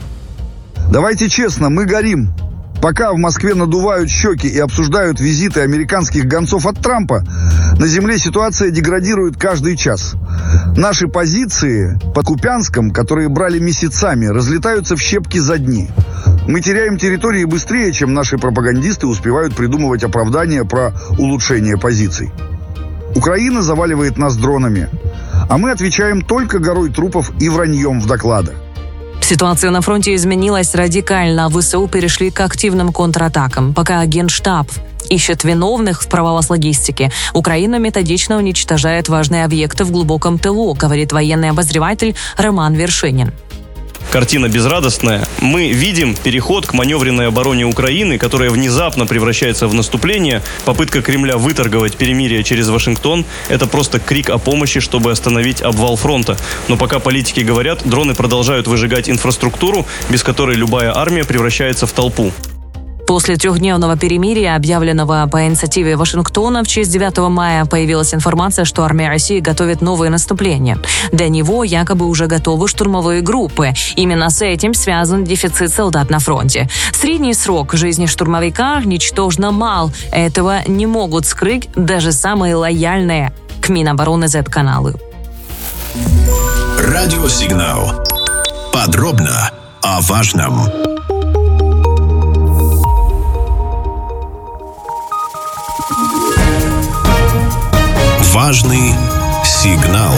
Давайте честно, мы горим. Пока в Москве надувают щеки и обсуждают визиты американских гонцов от Трампа, на земле ситуация деградирует каждый час. Наши позиции под Купянском, которые брали месяцами, разлетаются в щепки за дни. Мы теряем территории быстрее, чем наши пропагандисты успевают придумывать оправдания про улучшение позиций. Украина заваливает нас дронами, а мы отвечаем только горой трупов и враньем в докладах. Ситуация на фронте изменилась радикально, а ВСУ перешли к активным контратакам. Пока Генштаб ищет виновных в провалах логистики, Украина методично уничтожает важные объекты в глубоком тылу, говорит военный обозреватель Роман Вершинин. Картина безрадостная. Мы видим переход к маневренной обороне Украины, которая внезапно превращается в наступление. Попытка Кремля выторговать перемирие через Вашингтон – это просто крик о помощи, чтобы остановить обвал фронта. Но пока политики говорят, дроны продолжают выжигать инфраструктуру, без которой любая армия превращается в толпу. После трехдневного перемирия, объявленного по инициативе Вашингтона, в честь девятого мая появилась информация, что армия России готовит новые наступления. Для него якобы уже готовы штурмовые группы. Именно с этим связан дефицит солдат на фронте. Средний срок жизни штурмовика ничтожно мал. Этого не могут скрыть даже самые лояльные к Минобороны зет-каналы. Радиосигнал. Подробно о важном. Важный сигнал.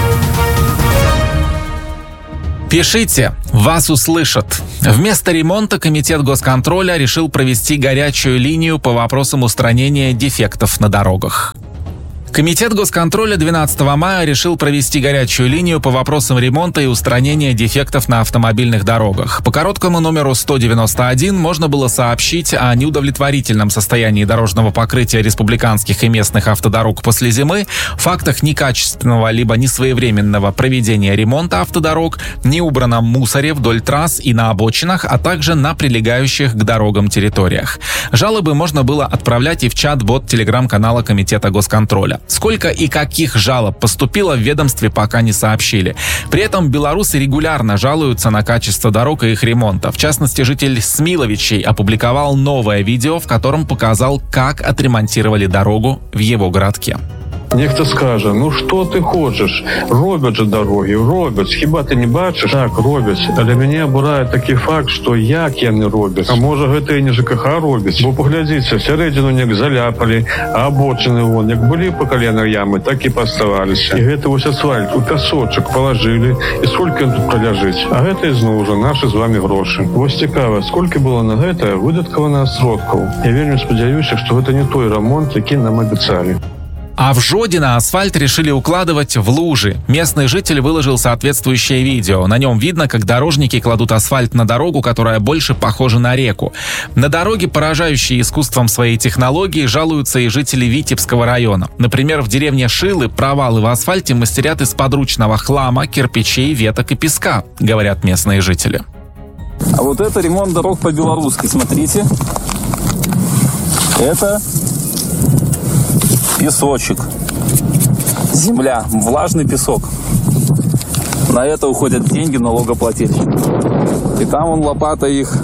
Пишите, вас услышат. Вместо ремонта Комитет госконтроля решил провести горячую линию по вопросам устранения дефектов на дорогах. Комитет госконтроля двенадцатого мая решил провести горячую линию по вопросам ремонта и устранения дефектов на автомобильных дорогах. По короткому номеру сто девяносто один можно было сообщить о неудовлетворительном состоянии дорожного покрытия республиканских и местных автодорог после зимы, фактах некачественного либо несвоевременного проведения ремонта автодорог, неубранном мусоре вдоль трасс и на обочинах, а также на прилегающих к дорогам территориях. Жалобы можно было отправлять и в чат-бот телеграм-канала Комитета госконтроля. Сколько и каких жалоб поступило в ведомстве, пока не сообщили. При этом белорусы регулярно жалуются на качество дорог и их ремонта. В частности, житель Смиловичей опубликовал новое видео, в котором показал, как отремонтировали дорогу в его городке. Нехто скаже, ну що ти хочеш? Роблять же дороги, роблять. Хіба ти не бачиш? Так, роблять. Але мене обурає такий факт, що як яны роблять. А може гэта і не ЖКХ робить? Бо поглядіться, всередину як заляпали, а обочини вон, як були по колено ями, так і поставалися. І гэта ось асфальт у пясочок положили, і скільки він тут проляжить. А гэта ізноў уже наші з вами гроші. Ось цікаво, скільки було на гэта видатковано сродків. Я вельмі сподіваюся, що гэта не той ремонт, який нам обіцяли. А в Жодино асфальт решили укладывать в лужи. Местный житель выложил соответствующее видео. На нем видно, как дорожники кладут асфальт на дорогу, которая больше похожа на реку. На дороге, поражающие искусством своей технологии, жалуются и жители Витебского района. Например, в деревне Шилы провалы в асфальте мастерят из подручного хлама, кирпичей, веток и песка, говорят местные жители. А вот это ремонт дорог по-белорусски, смотрите. Это песочек, земля, влажный песок. На это уходят деньги налогоплательщиков. И там вон лопатой их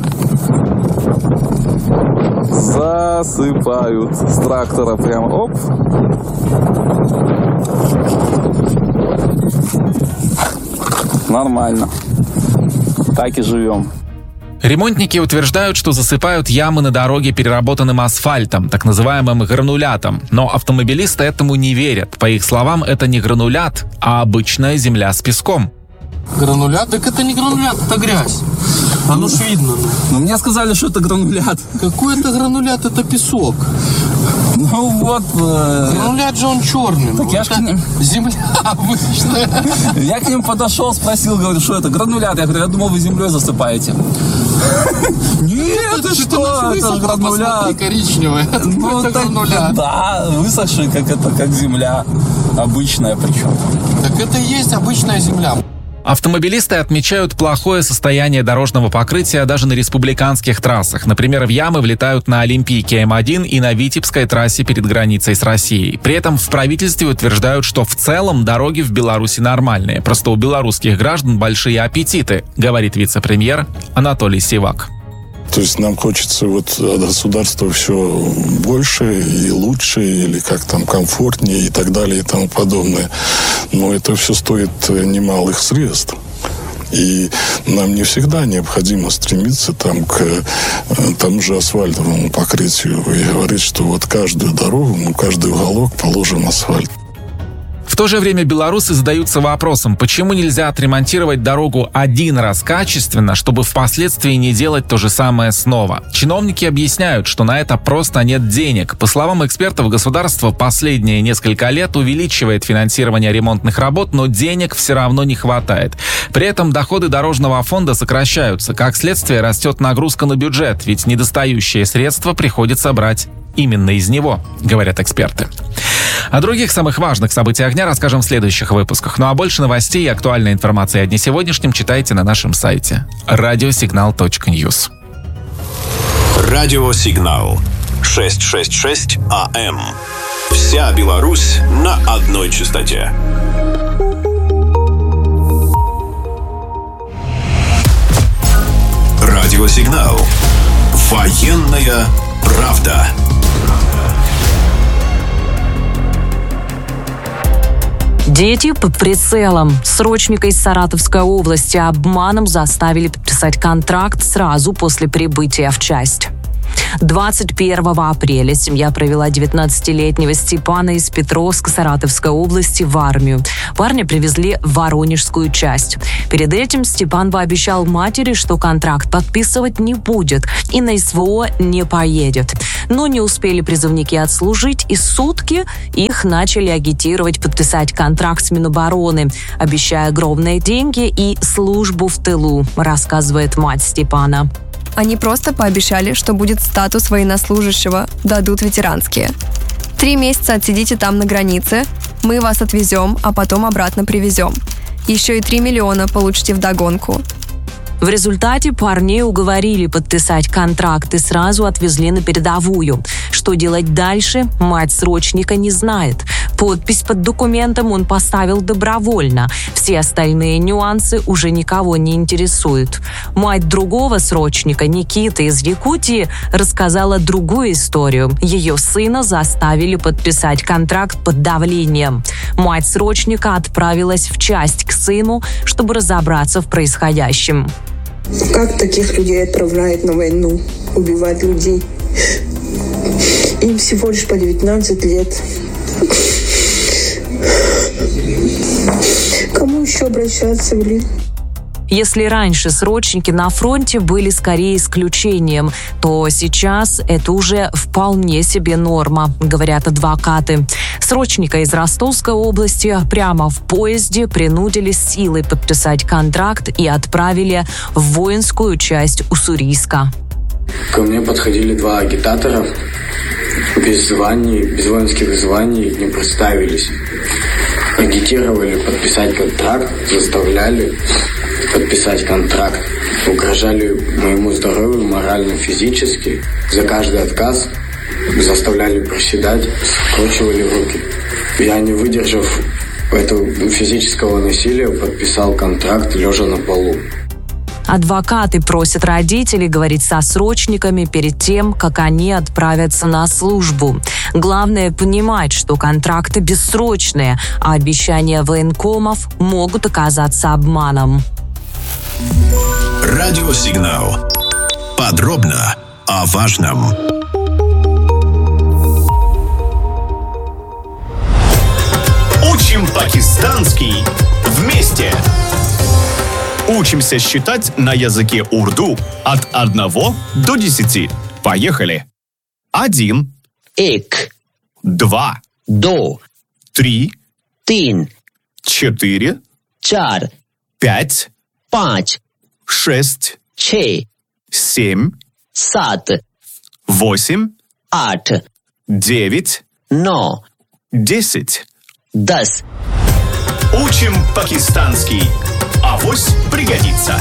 засыпают с трактора прямо. Оп. Нормально. Так и живем. Ремонтники утверждают, что засыпают ямы на дороге переработанным асфальтом, так называемым гранулятом. Но автомобилисты этому не верят. По их словам, это не гранулят, а обычная земля с песком. Гранулят? Так это не гранулят, это грязь. Оно ж видно. Но мне сказали, что это гранулят. Какой это гранулят? Это песок. Ну вот... Э... Гранулят же он черный. Так я ж к ним... Земля обычная. Я к ним подошел, спросил, говорю, что это гранулят. Я говорю, я думал, вы землей засыпаете. Нет, это что? Это же гранулят. Коричневый. Это гранулят. Да, высохший, как это, как земля. Обычная причем. Так это и есть обычная земля. Автомобилисты отмечают плохое состояние дорожного покрытия даже на республиканских трассах. Например, в ямы влетают на Олимпийке М один и на Витебской трассе перед границей с Россией. При этом в правительстве утверждают, что в целом дороги в Беларуси нормальные. Просто у белорусских граждан большие аппетиты, говорит вице-премьер Анатолий Сивак. То есть нам хочется вот от государства все больше и лучше, или как там комфортнее и так далее и тому подобное. Но это все стоит немалых средств. И нам не всегда необходимо стремиться там, к тому же асфальтовому покрытию и говорить, что вот каждую дорогу, ну, каждый уголок положен асфальт. В то же время белорусы задаются вопросом, почему нельзя отремонтировать дорогу один раз качественно, чтобы впоследствии не делать то же самое снова. Чиновники объясняют, что на это просто нет денег. По словам экспертов, государство последние несколько лет увеличивает финансирование ремонтных работ, но денег все равно не хватает. При этом доходы дорожного фонда сокращаются. Как следствие, растет нагрузка на бюджет, ведь недостающие средства приходится брать именно из него, говорят эксперты. О других самых важных событиях дня расскажем в следующих выпусках. Ну а больше новостей и актуальной информации о дне сегодняшнем читайте на нашем сайте радиосигнал точка ньюс. Радиосигнал шестьсот шестьдесят шесть АМ. Вся Беларусь на одной частоте. Радиосигнал. Военная правда. Дети под прицелом. Срочника из Саратовской области обманом заставили подписать контракт сразу после прибытия в часть. двадцать первого апреля семья провела девятнадцатилетнего Степана из Петровска Саратовской области в армию. Парня привезли в Воронежскую часть. Перед этим Степан пообещал матери, что контракт подписывать не будет и на СВО не поедет. Но не успели призывники отслужить, и сутки их начали агитировать подписать контракт с Минобороны, обещая огромные деньги и службу в тылу, рассказывает мать Степана. Они просто пообещали, что будет статус военнослужащего, дадут ветеранские. Три месяца отсидите там на границе, мы вас отвезем, а потом обратно привезем. Еще и три миллиона получите вдогонку. В результате парней уговорили подписать контракт и сразу отвезли на передовую. Что делать дальше, мать срочника не знает. Подпись под документом он поставил добровольно. Все остальные нюансы уже никого не интересуют. Мать другого срочника, Никиты из Якутии, рассказала другую историю. Ее сына заставили подписать контракт под давлением. Мать срочника отправилась в часть к сыну, чтобы разобраться в происходящем. Как таких людей отправляют на войну, убивать людей? Им всего лишь по девятнадцать лет. Кому еще обращаться, блин? Если раньше срочники на фронте были скорее исключением, то сейчас это уже вполне себе норма, говорят адвокаты. Срочника из Ростовской области прямо в поезде принудили силой подписать контракт и отправили в воинскую часть Уссурийска. Ко мне подходили два агитатора, без званий, без воинских званий, не представились. Агитировали подписать контракт, заставляли подписать контракт, угрожали моему здоровью морально, физически. За каждый отказ заставляли проседать, скручивали руки. Я, не выдержав этого физического насилия, подписал контракт, лежа на полу. Адвокаты просят родителей говорить со срочниками перед тем, как они отправятся на службу. Главное понимать, что контракты бессрочные, а обещания военкомов могут оказаться обманом. Радиосигнал. Подробно о важном. Учим пакистанский вместе. Учимся считать на языке урду от одного до десяти. Поехали. Один. Эк. Два. До. Три. Тин. Четыре. Чар. Пять. Панч. Шесть. Че. Семь. Сат. Восемь. Ат. Девять. Но. Десять. Дас. Учим пакистанский. Авось пригодится.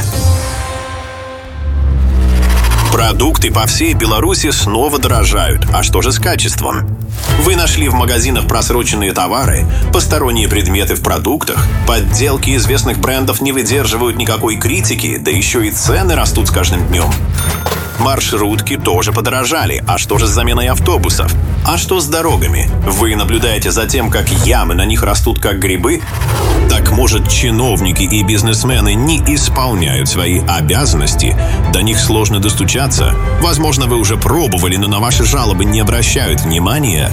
Продукты по всей Беларуси снова дорожают. А что же с качеством? Вы нашли в магазинах просроченные товары, посторонние предметы в продуктах, подделки известных брендов не выдерживают никакой критики, да еще и цены растут с каждым днем. Маршрутки тоже подорожали. А что же с заменой автобусов? А что с дорогами? Вы наблюдаете за тем, как ямы на них растут как грибы? Так может, чиновники и бизнесмены не исполняют свои обязанности? До них сложно достучаться? Возможно, вы уже пробовали, но на ваши жалобы не обращают внимания?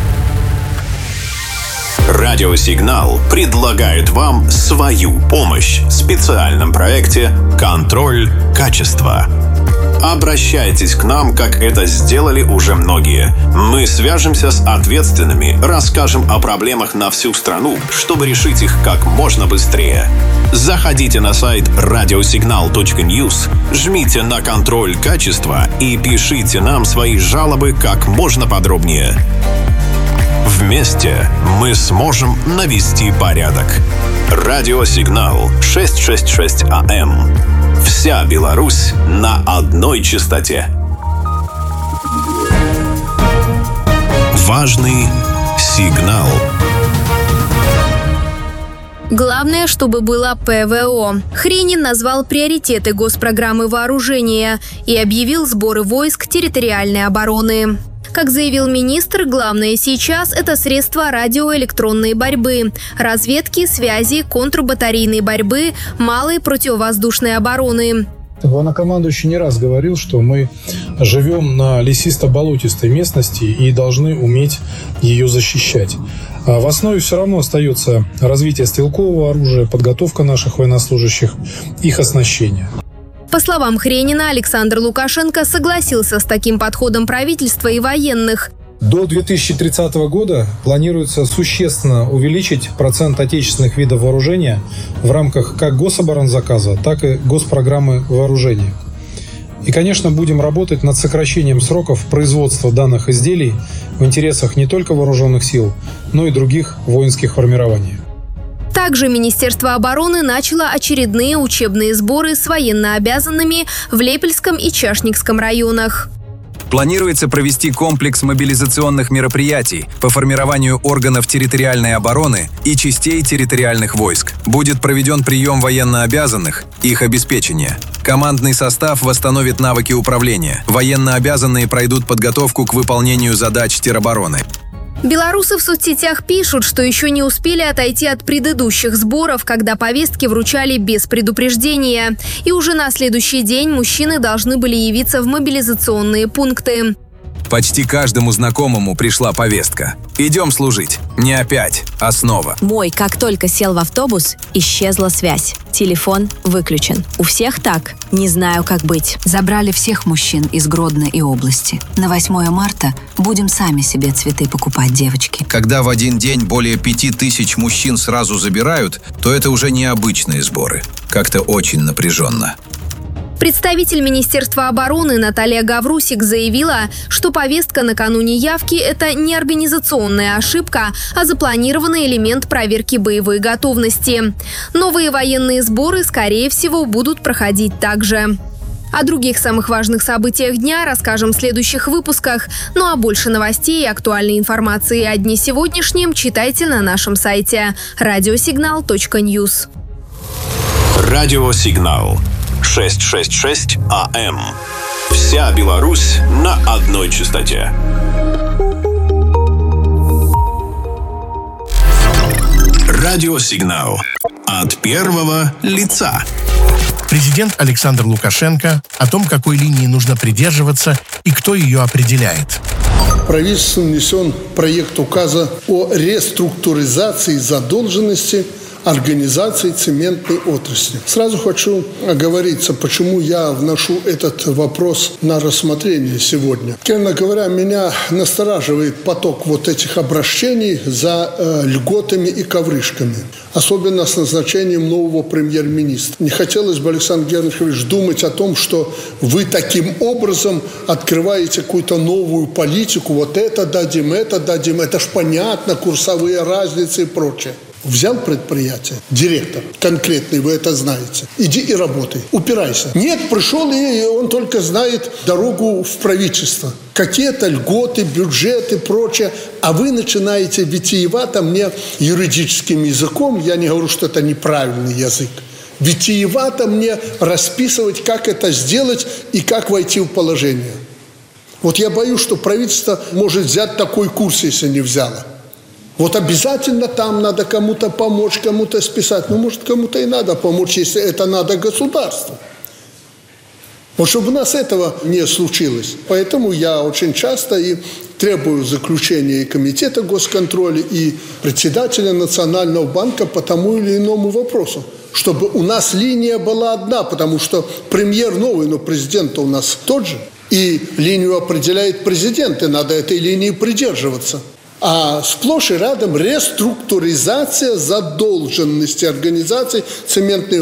Радиосигнал предлагает вам свою помощь в специальном проекте «Контроль качества». Обращайтесь к нам, как это сделали уже многие. Мы свяжемся с ответственными, расскажем о проблемах на всю страну, чтобы решить их как можно быстрее. Заходите на сайт радиосигнал точка ньюс, жмите на «Контроль качества» и пишите нам свои жалобы как можно подробнее. Вместе мы сможем навести порядок. Радиосигнал шестьсот шестьдесят шесть АМ. Вся Беларусь на одной частоте. Важный сигнал. Главное, чтобы было ПВО. Хренин назвал приоритеты госпрограммы вооружения и объявил сборы войск территориальной обороны. Как заявил министр, главное сейчас – это средства радиоэлектронной борьбы, разведки, связи, контрбатарейной борьбы, малой противовоздушной обороны. Главнокомандующий не раз говорил, что мы живем на лесисто-болотистой местности и должны уметь ее защищать. А в основе все равно остается развитие стрелкового оружия, подготовка наших военнослужащих, их оснащение. По словам Хренина, Александр Лукашенко согласился с таким подходом правительства и военных. До две тысячи тридцатого года планируется существенно увеличить процент отечественных видов вооружения в рамках как гособоронзаказа, так и госпрограммы вооружения. И, конечно, будем работать над сокращением сроков производства данных изделий в интересах не только вооруженных сил, но и других воинских формирований. Также Министерство обороны начало очередные учебные сборы с военнообязанными в Лепельском и Чашникском районах. Планируется провести комплекс мобилизационных мероприятий по формированию органов территориальной обороны и частей территориальных войск. Будет проведен прием военнообязанных, их обеспечение. Командный состав восстановит навыки управления. Военнообязанные пройдут подготовку к выполнению задач теробороны. Белорусы в соцсетях пишут, что еще не успели отойти от предыдущих сборов, когда повестки вручали без предупреждения. И уже на следующий день мужчины должны были явиться в мобилизационные пункты. Почти каждому знакомому пришла повестка. Идем служить. Не опять, а снова. Мой, как только сел в автобус, исчезла связь. Телефон выключен. У всех так? Не знаю, как быть. Забрали всех мужчин из Гродно и области. На восьмое марта будем сами себе цветы покупать, девочки. Когда в один день более пяти тысяч мужчин сразу забирают, то это уже не обычные сборы. Как-то очень напряженно. Представитель Министерства обороны Наталья Гаврусик заявила, что повестка накануне явки – это не организационная ошибка, а запланированный элемент проверки боевой готовности. Новые военные сборы, скорее всего, будут проходить так же. О других самых важных событиях дня расскажем в следующих выпусках. Ну а больше новостей и актуальной информации о дне сегодняшнем читайте на нашем сайте радиосигнал точка ньюс. Радиосигнал. шестьсот шестьдесят шесть АМ. Вся Беларусь на одной частоте. Радиосигнал. От первого лица. Президент Александр Лукашенко о том, какой линии нужно придерживаться и кто ее определяет. Правительством внесен проект указа о реструктуризации задолженности организации цементной отрасли. Сразу хочу оговориться, почему я вношу этот вопрос на рассмотрение сегодня. Честно говоря, меня настораживает поток вот этих обращений за э, льготами и ковришками. Особенно с назначением нового премьер-министра. Не хотелось бы, Александр Генрихович, думать о том, что вы таким образом открываете какую-то новую политику. Вот это дадим, это дадим. Это ж понятно, курсовые разницы и прочее. Взял предприятие, директор конкретный, вы это знаете. Иди и работай, упирайся. Нет, пришел, и он только знает дорогу в правительство. Какие-то льготы, бюджеты, прочее. А вы начинаете витиевато мне юридическим языком, я не говорю, что это неправильный язык, витиевато мне расписывать, как это сделать и как войти в положение. Вот я боюсь, что правительство может взять такой курс, если не взяло. Вот обязательно там надо кому-то помочь, кому-то списать. Ну, может, кому-то и надо помочь, если это надо государству. Вот чтобы у нас этого не случилось. Поэтому я очень часто и требую заключения и комитета госконтроля, и председателя Национального банка по тому или иному вопросу. Чтобы у нас линия была одна, потому что премьер новый, но президент у нас тот же. И линию определяет президент, и надо этой линии придерживаться. А сплошь и рядом реструктуризация задолженности организаций цементной